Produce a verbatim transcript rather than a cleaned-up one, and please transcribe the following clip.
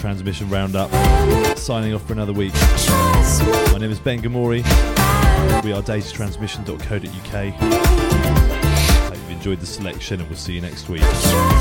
Transmission Roundup. Signing off for another week. My name is Ben Gamori. We are data transmission dot co dot uk. Hope you've enjoyed the selection and we'll see you next week.